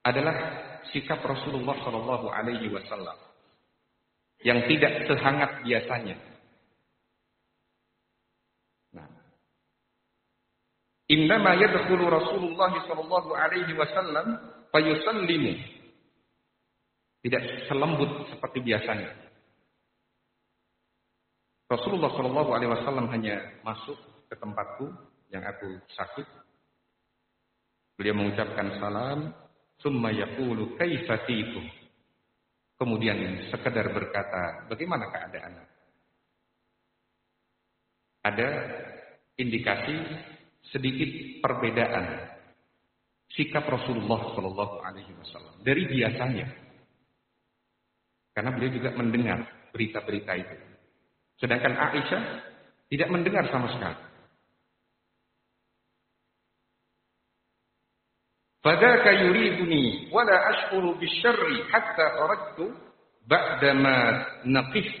adalah sikap Rasulullah Shallallahu Alaihi Wasallam yang tidak sehangat biasanya. Nah, innama yadkhulu Rasulullah Shallallahu Alaihi Wasallam fayusallimu, tidak selembut seperti biasanya. Rasulullah Shallallahu Alaihi Wasallam hanya masuk ke tempatku yang aku sakit. Beliau mengucapkan salam, summa yaqulu kaifa tikum. Kemudian sekedar berkata, bagaimana keadaan? Ada indikasi sedikit perbedaan sikap Rasulullah Shallallahu Alaihi Wasallam dari biasanya, karena beliau juga mendengar berita-berita itu. Sedangkan Aisyah tidak mendengar sama sekali. Fadaka yuriduni wala ashkuru bisyarri hatta aradtu ba'dama naqiftu.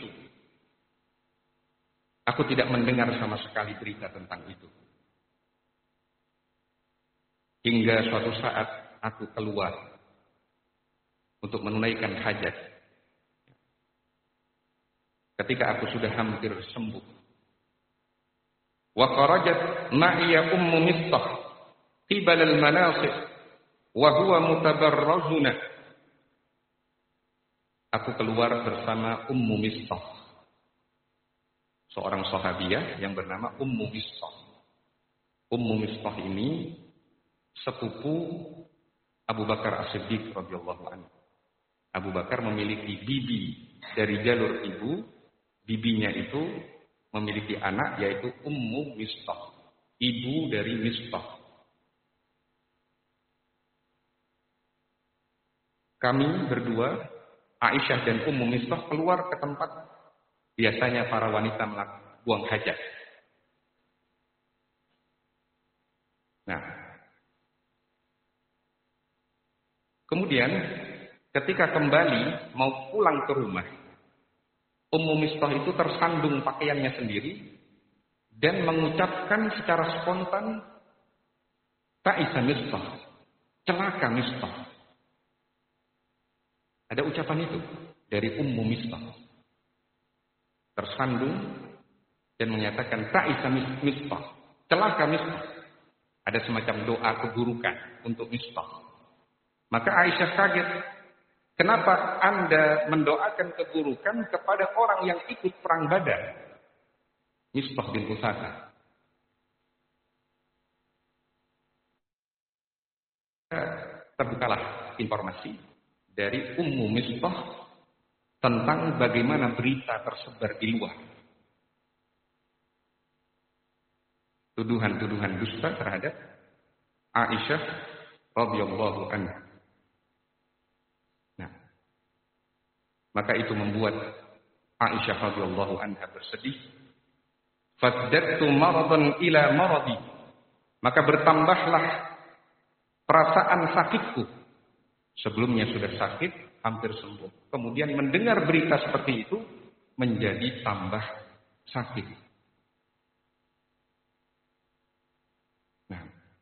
Aku tidak mendengar sama sekali berita tentang itu. Hingga suatu saat aku keluar untuk menunaikan hajat. Ketika aku sudah hampir sembuh. Wa kharajat ma'iya ummu Mistah qibala al-manasik wa huwa mutabarrazuna. Aku keluar bersama Ummu Mistah, seorang sahabiah yang bernama Ummu Mistah. Ummu Mistah ini sepupu Abu Bakar As-Siddiq radhiyallahu anhu. Abu Bakar memiliki bibi dari jalur ibu, bibinya itu memiliki anak yaitu Ummu Mistah, ibu dari Mistah. Kami berdua, Aisyah dan Ummu Mistah, keluar ke tempat biasanya para wanita buang hajat. Nah, kemudian ketika kembali mau pulang ke rumah, Ummu Mistah itu tersandung pakaiannya sendiri dan mengucapkan secara spontan, Ta'isa Mistah, celaka Mistah. Ada ucapan itu dari Ummu Mistah. Tersandung dan menyatakan Ta'isa Mistah, celaka Mistah. Ada semacam doa keburukan untuk Mistah. Maka Aisyah kaget. Kenapa Anda mendoakan keburukan kepada orang yang ikut perang Badar? Mistah bin Usasa. Terbukalah informasi dari Ummu Mistah tentang bagaimana berita tersebar di luar. Tuduhan-tuduhan dusta terhadap Aisyah radhiyallahu anha. Nah, maka itu membuat Aisyah radhiyallahu anha bersedih. Fazdadtu maradan ila maradi. Maka bertambahlah perasaan sakitku. Sebelumnya sudah sakit, hampir sembuh. Kemudian mendengar berita seperti itu, menjadi tambah sakit. Nah.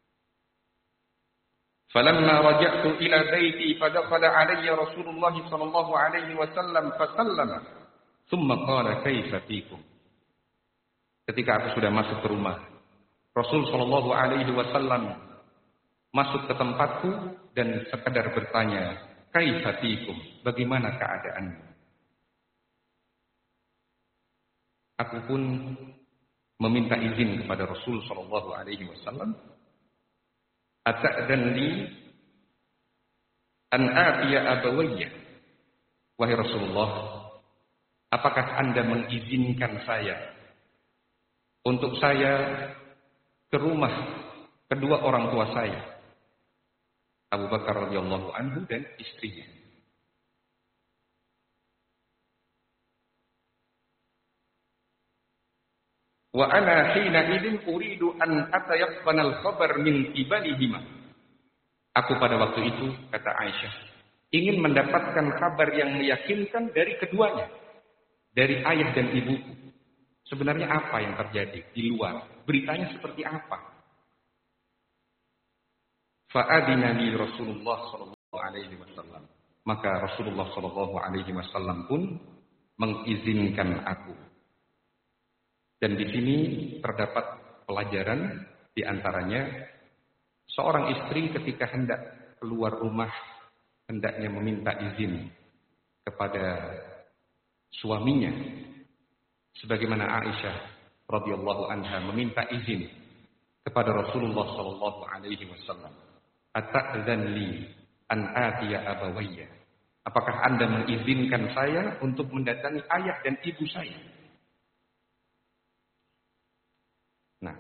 Falamma raja'tu ila baiti fadakhala alayya Rasulullah sallallahu alaihi wasallam fasallama. Thumma qala kaifa fikum. Ketika aku sudah masuk ke rumah, Rasul sallallahu alaihi wasallam masuk ke tempatku dan sekedar bertanya, kaifa fikum, bagaimana keadaanmu? Aku pun meminta izin kepada Rasul sallallahu alaihi wasallam, ata'dan li an atiya abawayya. Wahai Rasulullah, apakah Anda mengizinkan saya untuk saya ke rumah kedua orang tua saya, Abu Bakar radhiyallahu anhu dan istrinya? Wa ana hina idin uridu an atayaqqana al-khabar min qibalihima. Aku pada waktu itu, kata Aisyah, ingin mendapatkan kabar yang meyakinkan dari keduanya, dari ayah dan ibuku. Sebenarnya apa yang terjadi di luar? Beritanya seperti apa? Fa'adina li Rasulullah sallallahu alaihi wasallam. Maka Rasulullah sallallahu alaihi wasallam pun mengizinkan aku. Dan di sini terdapat pelajaran, di antaranya seorang istri ketika hendak keluar rumah hendaknya meminta izin kepada suaminya, sebagaimana Aisyah radhiyallahu anha meminta izin kepada Rasulullah sallallahu alaihi wasallam, "Ata'dzan li an atiya abawayya?" Apakah Anda mengizinkan saya untuk mendatangi ayah dan ibu saya? Nah,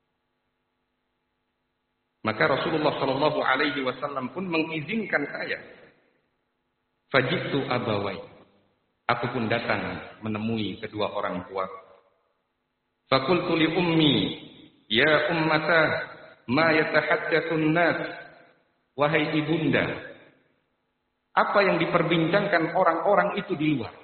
maka Rasulullah sallallahu alaihi wasallam pun mengizinkan saya. Fajitu abawai. Aku pun datang menemui kedua orang tua. Fakultu li ummi, ya ummata, ma yatahaddatsun nas. Wahai ibunda, apa yang diperbincangkan orang-orang itu di luar?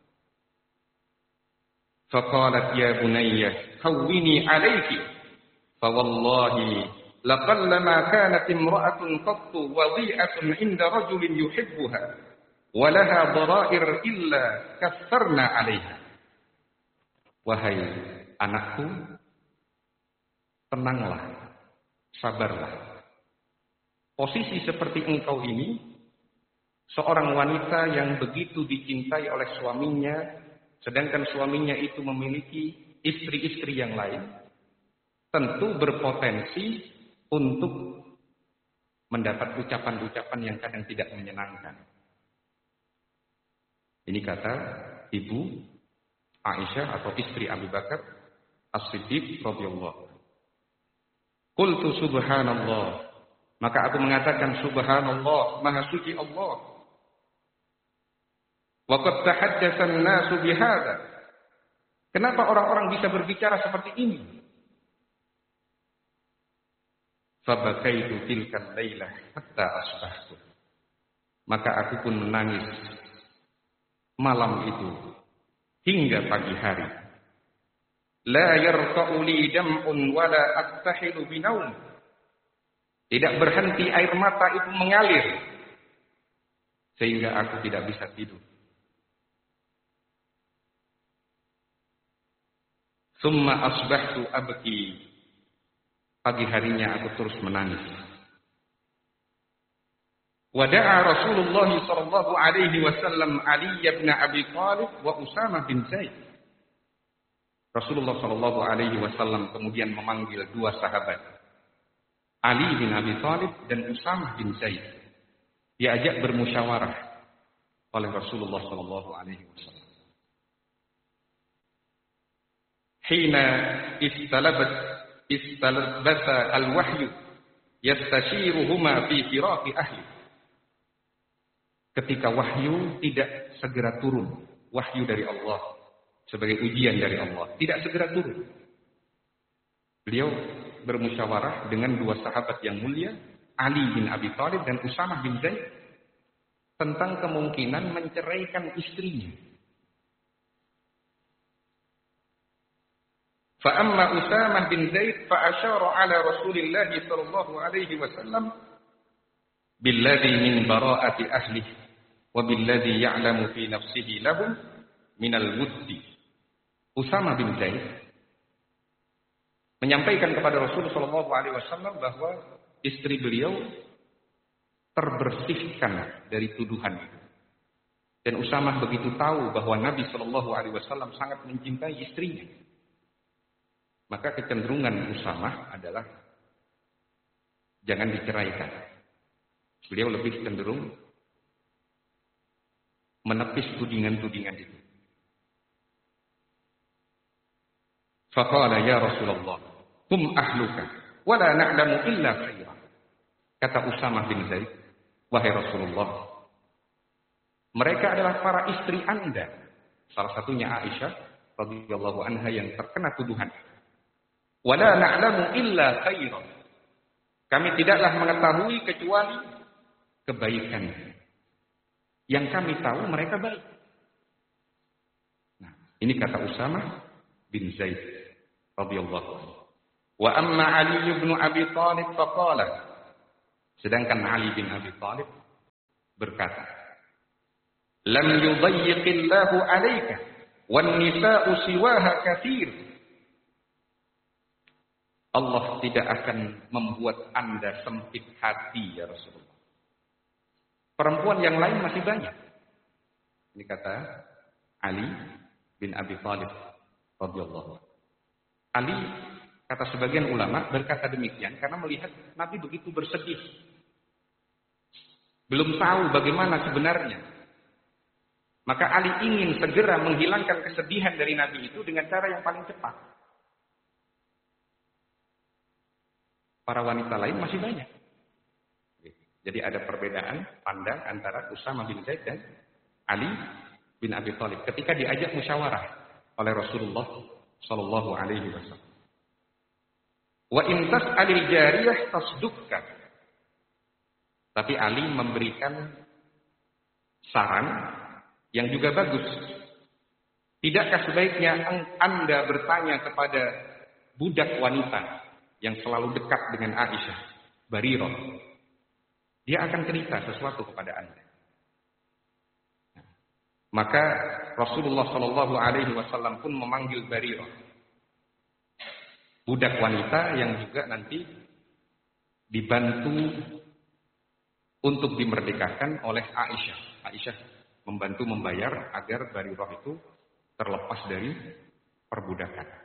Faqalat ya bunayya, hawwini alayki. Fawallahi laqallama kanat imra'atun qattu wadhi'atun 'inda rajulin yuhibbuha wa laha dhara'ir illa kassarna 'alayha. Wahai anakku, tenanglah, sabarlah. Posisi seperti engkau ini, seorang wanita yang begitu dicintai oleh suaminya, sedangkan suaminya itu memiliki istri-istri yang lain, tentu berpotensi untuk mendapat ucapan-ucapan yang kadang tidak menyenangkan. Ini kata ibu Aisyah atau istri Abu Bakar As-Siddiq radhiyallahu. Qultu subhanallah. Maka aku mengatakan subhanallah, maha suci Allah. Wa qad tahaddatsa an-nasu bihadza. Kenapa orang-orang bisa berbicara seperti ini? Fabakaitu tilka al-lailah hatta asbahtu. Maka aku pun menangis malam itu hingga pagi hari. La yarqa'u li dam'un wa la astahilu binaum. Tidak berhenti air mata itu mengalir sehingga aku tidak bisa tidur. Summa asbahtu abki. Pagi harinya aku terus menangis. Wada'a Rasulullah sallallahu alaihi wasallam Ali bin Abi Thalib wa Usamah bin Zaid. Rasulullah sallallahu alaihi wasallam kemudian memanggil dua sahabat, Ali bin Abi Thalib dan Usamah bin Zaid. Diajak bermusyawarah oleh Rasulullah sallallahu alaihi wasallam. Hina istalabata al-wahyu yastashiruhuma fi firaqi ahli. Ketika wahyu tidak segera turun, wahyu dari Allah sebagai ujian dari Allah tidak segera turun. Beliau bermusyawarah dengan dua sahabat yang mulia, Ali bin Abi Thalib dan Usamah bin Zaid, tentang kemungkinan menceraikan istrinya. Fa amma Usamah bin Zaid fa asyara ala Rasulillah sallallahu alaihi wasallam billadhi min bara'ati ahlihi wa billadhi ya'lamu fi nafsihi lahum min al-wuddi. Usamah bin Zaid menyampaikan kepada Rasulullah SAW bahwa istri beliau terbersihkan dari tuduhan itu. Dan Usamah begitu tahu bahwa Nabi SAW sangat mencintai istrinya. Maka kecenderungan Usamah adalah jangan diceraikan. Beliau lebih cenderung menepis tudingan-tudingan itu. Faqala ya Rasulullah, hum ahluka, wa la na'lamu illa khaira. Kata Usamah bin Zaid, wahai Rasulullah, mereka adalah para istri Anda. Salah satunya Aisyah radhiyallahu anha yang terkena tuduhan. Wa la na'lamu illa khaira. Kami tidaklah mengetahui kecuali kebaikan. Yang kami tahu mereka baik. Nah, ini kata Usamah bin Zaid radhiyallahu anhu. Wa amma Ali bin Abi Thalib faqala. Sedangkan Ali bin Abi Thalib berkata, "Lam yudayyiqillahu 'alaika wan nisa'u siwaha katsir." Allah tidak akan membuat Anda sempit hati ya Rasulullah. Perempuan yang lain masih banyak. Ini kata Ali bin Abi Thalib radhiyallahu anhu. Ali, kata sebagian ulama, berkata demikian karena melihat Nabi begitu bersedih. Belum tahu bagaimana sebenarnya. Maka Ali ingin segera menghilangkan kesedihan dari Nabi itu dengan cara yang paling cepat. Para wanita lain masih banyak. Jadi ada perbedaan pandang antara Usama bin Zaid dan Ali bin Abi Thalib ketika diajak musyawarah oleh Rasulullah sallallahu alaihi wasallam. Wa in tas'alil jariyah tasdukka. Tapi Ali memberikan saran yang juga bagus. Tidakkah sebaiknya Anda bertanya kepada budak wanita yang selalu dekat dengan Aisyah, Barirah? Dia akan cerita sesuatu kepada Anda. Maka Rasulullah Shallallahu Alaihi Wasallam pun memanggil Barirah, budak wanita yang juga nanti dibantu untuk dimerdekakan oleh Aisyah. Aisyah membantu membayar agar Barirah itu terlepas dari perbudakan.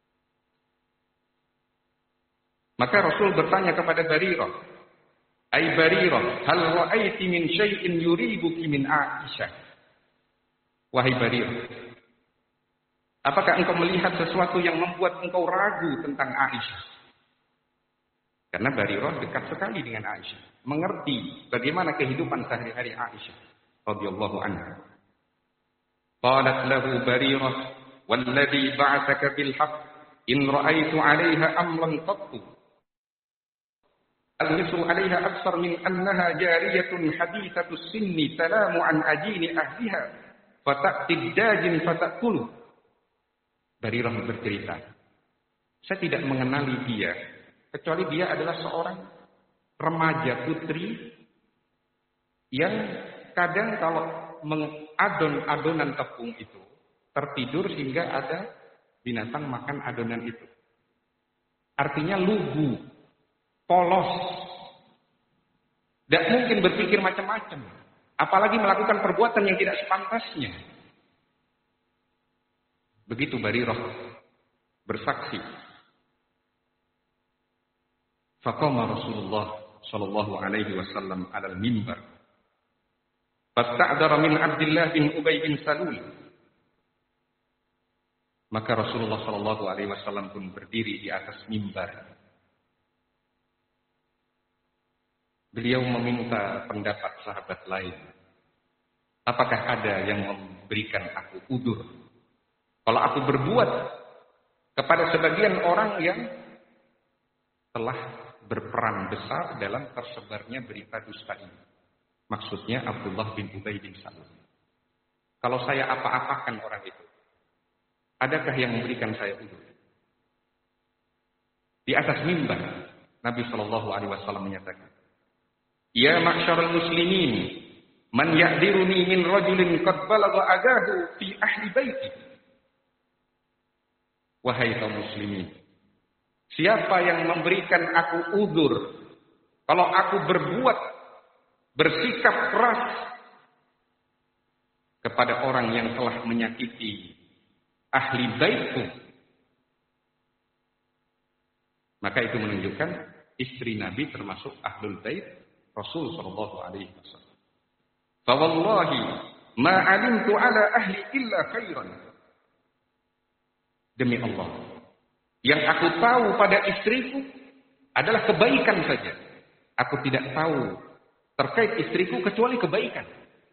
Maka Rasul bertanya kepada Barirah, "Ai Barirah, hal ra'aiti min syai'in yuribuki min Aisyah?" Wahai Barirah, apakah engkau melihat sesuatu yang membuat engkau ragu tentang Aisyah? Karena Barirah dekat sekali dengan Aisyah, mengerti bagaimana kehidupan sehari-hari Aisyah radhiyallahu anha. Qalat lahu Barirah, "Walladhi ba'athaka bil haqq, in ra'aitu 'alayha amran qattu al-misru 'alayha akthar min annaha jariyatun hadithatus sinni talamu an ajini ahliha fata'ti dajin fata'kulu." Barirah bercerita, saya tidak mengenali dia kecuali dia adalah seorang remaja putri yang kadang kalau mengadon-adonan tepung itu tertidur sehingga ada binatang makan adonan itu. Artinya lugu, polos, tidak mungkin berpikir macam-macam, apalagi melakukan perbuatan yang tidak sepantasnya. Begitu Barirah bersaksi. Faqama Rasulullah sallallahu alaihi wasallam 'alal mimbar. Fasta'dara min Abdullah bin Ubay bin Salul. Maka Rasulullah sallallahu alaihi wasallam pun berdiri di atas mimbar. Beliau meminta pendapat sahabat lain. Apakah ada yang memberikan aku udzur kalau aku berbuat kepada sebagian orang yang telah berperan besar dalam tersebarnya berita dusta ini? Maksudnya Abdullah bin Ubay bin Salul. Kalau saya apa-apakan orang itu, adakah yang memberikan saya udzur? Di atas mimbar Nabi sallallahu alaihi wasallam menyatakan, "Ya ma'syaral muslimin, man ya'diruni min rajulin qad balagha adahu fi ahli baiti." Wahai kaum muslimin, siapa yang memberikan aku udzur kalau aku bersikap keras kepada orang yang telah menyakiti ahli baitku? Maka itu menunjukkan istri Nabi termasuk ahlul bait Rasul sallallahu alaihi wasallam. Fa wallahi ma alimtu ala ahli illa khairan. Demi Allah, yang aku tahu pada istriku adalah kebaikan saja. Aku tidak tahu terkait istriku kecuali kebaikan.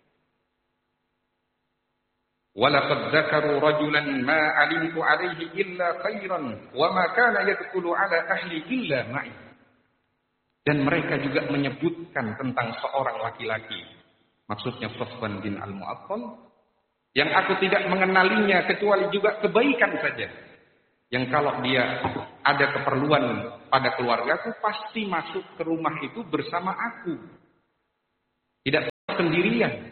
Walaqad dzakaru rajulan ma alimtu alaihi illa khairan wa ma kana yadkhulu ala ahli illa ma'i. Dan mereka juga menyebutkan tentang seorang laki-laki, maksudnya Safwan bin Al-Mu'attal, yang aku tidak mengenalinya kecuali juga kebaikan saja. Yang kalau dia ada keperluan pada keluargaku, pasti masuk ke rumah itu bersama aku. Tidak sendirian.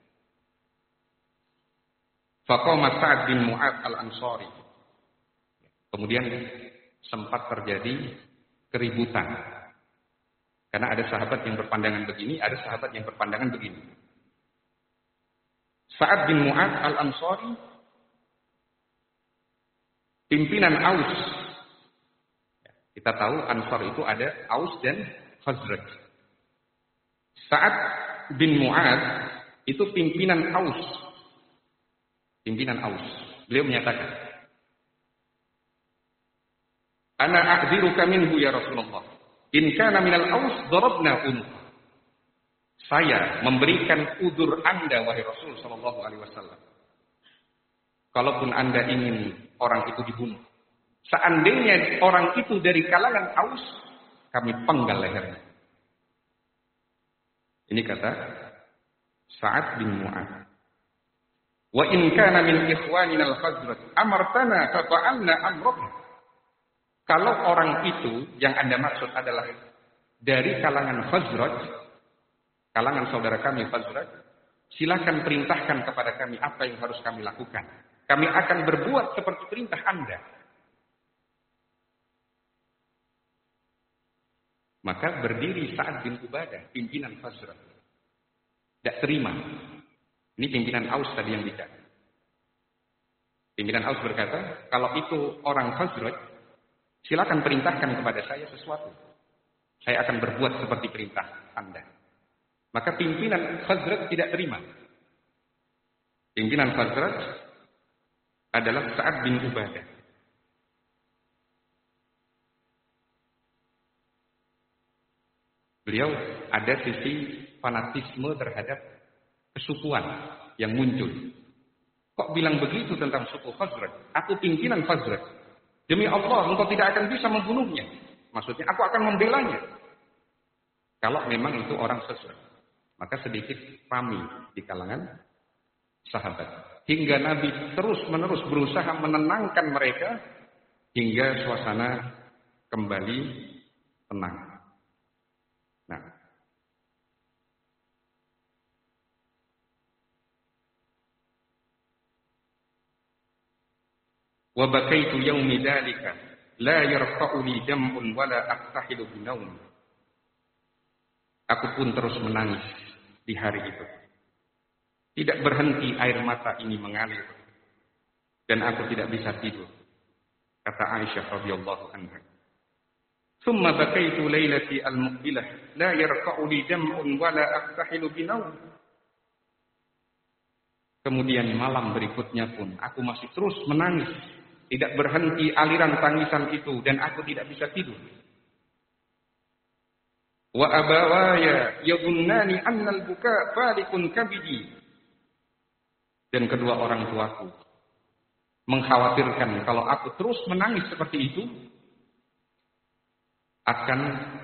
Faqama Sa'ad bin Mu'adz al-Ansari. Kemudian sempat terjadi keributan. Karena ada sahabat yang berpandangan begini, ada sahabat yang berpandangan begini. Sa'ad bin Mu'adz al-Ansari, pimpinan Aus. Kita tahu Ansar itu ada Aus dan Khazraj. Sa'ad bin Mu'adz itu pimpinan Aus. Pimpinan Aus. Beliau menyatakan, "Ana a'dziruka minhu ya Rasulullah. In kana minal Aus darabna unqa." Saya memberikan udzur Anda wahai Rasul sallallahu alaihi wasallam. Kalaupun Anda ingin orang itu dibunuh, seandainya orang itu dari kalangan Aus, kami penggal lehernya. Ini kata Sa'ad bin Mu'adz. Wa in kana min ikhwanina al-Khazraj amartana fa fa'alna amrana. Kalau orang itu yang Anda maksud adalah dari kalangan Khazraj, kalangan saudara kami Khazraj, silakan perintahkan kepada kami apa yang harus kami lakukan. Kami akan berbuat seperti perintah Anda. Maka berdiri Sa'ad bin Ubadah, pimpinan Khazraj. Tidak terima. Ini pimpinan Aus tadi yang bicara. Pimpinan Aus berkata, kalau itu orang Khazraj, silakan perintahkan kepada saya sesuatu. Saya akan berbuat seperti perintah Anda. Maka pimpinan Khazraj tidak terima. Pimpinan Khazraj adalah Sa'ad bin Ubadah. Beliau ada sisi fanatisme terhadap kesukuan yang muncul. Kok bilang begitu tentang suku Khazraj? Aku pimpinan Khazraj. Demi Allah, engkau tidak akan bisa membunuhnya. Maksudnya, aku akan membelanya. Kalau memang itu orang Khazraj. Maka sedikit pamit di kalangan sahabat. Hingga Nabi terus-menerus berusaha menenangkan mereka. Hingga suasana kembali tenang. Nah, wa bakaitu yaumi dzalika la yarfa'u li dam'un wala aqtahilu binaum. Aku pun terus menangis di hari itu. Tidak berhenti air mata ini mengalir dan aku tidak bisa tidur. Kata Aisyah radhiyallahu anha. Thumma bakaitu lailati al-muqbilah la yarfa'u li dam'un wala aqtahilu binaum. Kemudian malam berikutnya pun aku masih terus menangis. Tidak berhenti aliran tangisan itu dan aku tidak bisa tidur. Wa abawaya yadhunnani anna al-buka falikun kabidi. Dan kedua orang tuaku mengkhawatirkan kalau aku terus menangis seperti itu akan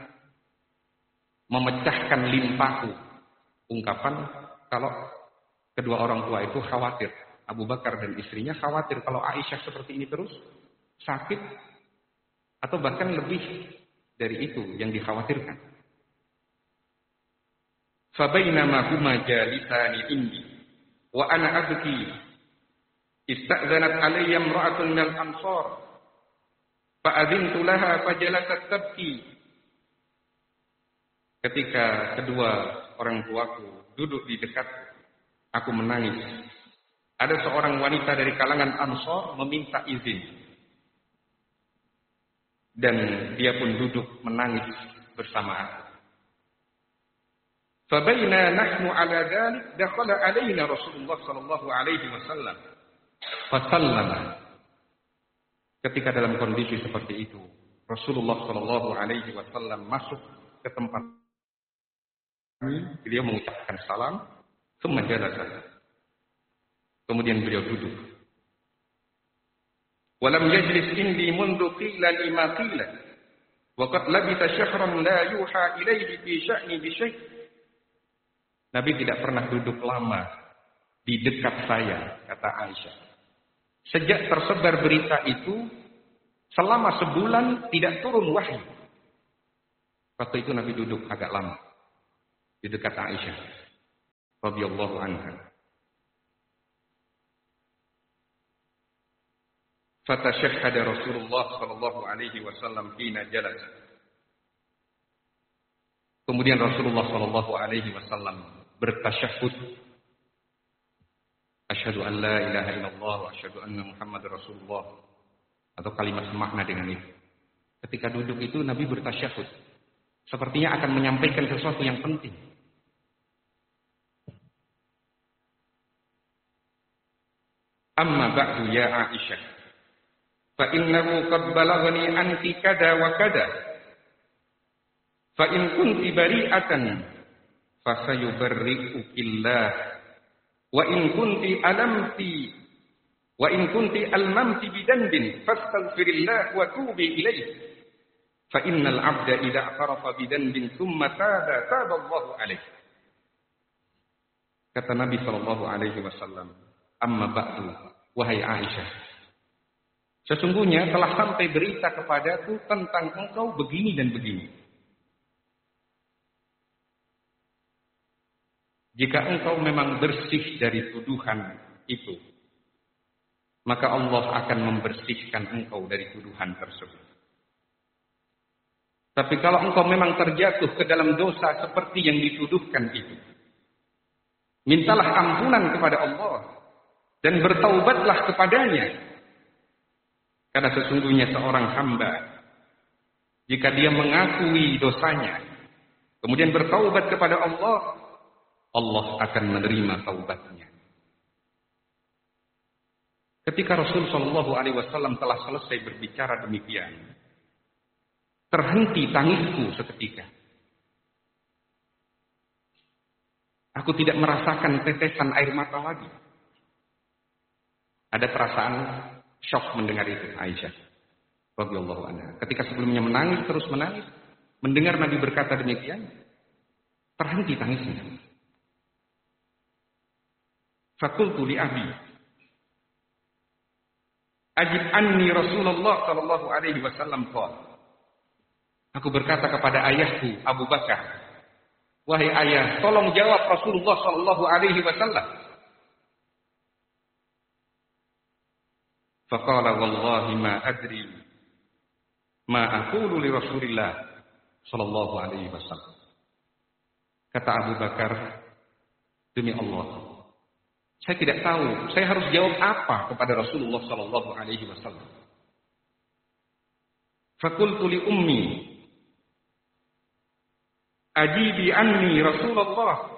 memecahkan limpaku. Ungkapan kalau kedua orang tua itu khawatir. Abu Bakar dan istrinya khawatir kalau Aisyah seperti ini terus sakit atau bahkan lebih dari itu yang dikhawatirkan. Fabainama huma jalisani indi wa ana abki ista'zanat alayya imra'atun minal ansar fa adzintu laha fajalasat tabki. Ketika kedua orang tuaku duduk di dekat aku menangis. Ada seorang wanita dari kalangan Ansar meminta izin. Dan dia pun duduk menangis bersama aku. Fabaina nahnu ala dhalik dakhala alaina Rasulullah sallallahu alaihi wasallam. Fasallama. Ketika dalam kondisi seperti itu, Rasulullah sallallahu alaihi wasallam masuk ke tempat kami, beliau mengucapkan salam, thumma jalasa. Kemudian beliau duduk. Walam yajlis indi mundu qila lima qila. Wa qad labita syahran la yuha ilayhi fi sya'ni bi syai'. Nabi tidak pernah duduk lama di dekat saya, kata Aisyah. Sejak tersebar berita itu, selama sebulan tidak turun wahyu. Waktu itu Nabi duduk agak lama di dekat Aisyah. radhiyallahu anha. Fatashahhada Rasulullah sallallahu alaihi wasallam hina jalas. Kemudian Rasulullah sallallahu alaihi wasallam bertasyahhud. Asyhadu an la ilaha illallah wa asyhadu anna Muhammadar Rasulullah, atau kalimat semakna dengan itu. Ketika duduk itu Nabi bertasyahud, sepertinya akan menyampaikan sesuatu yang penting. Amma ba'du ya Aisyah, fa innahu qad balaghani anki kada wa kada, fa in kunti bari'atan fa sayubarri'ukillah. Wa in kunti almamti bidanbin fastaghfirillah wa tubi ilaih. Fa innal 'abda idza i'tarafa bidanbin tsumma taba Allahu alaih. Kata Nabi sallallahu alaihi wasallam, amma ba'du, wahai Aisyah, sesungguhnya telah sampai berita kepadaku tentang engkau begini dan begini. Jika engkau memang bersih dari tuduhan itu, maka Allah akan membersihkan engkau dari tuduhan tersebut. Tapi kalau engkau memang terjatuh ke dalam dosa seperti yang dituduhkan itu, mintalah ampunan kepada Allah dan bertaubatlah kepadanya. Karena sesungguhnya seorang hamba, jika dia mengakui dosanya, kemudian bertaubat kepada Allah, Allah akan menerima taubatnya. Ketika Rasul Shallallahu Alaihi Wasallam telah selesai berbicara demikian, terhenti tangisku seketika. Aku tidak merasakan tetesan air mata lagi. Ada perasaan syok mendengar itu, Aisyah radhiyallahu anha. Ketika sebelumnya menangis, terus menangis, mendengar Nabi berkata demikian, terhenti tangisnya. Fakultu li abi, ajib anni Rasulullah sallallahu alaihi wasallam qala. Aku berkata kepada ayahku Abu Bakar, wahai ayah, tolong jawab Rasulullah sallallahu alaihi wasallam. Faqala wallahi ma adri ma aqulu li Rasulillah sallallahu alaihi wasallam. Kata Abu Bakar, demi Allah, saya tidak tahu, saya harus jawab apa kepada Rasulullah sallallahu alaihi wasallam. Fakultu li ummi, ajibi anni Rasulullah